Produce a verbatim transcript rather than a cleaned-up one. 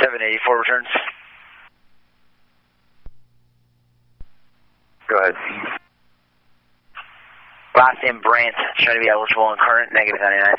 seven eighty-four returns. Go ahead. Last name Brant, trying to be eligible and current, negative ninety-nine.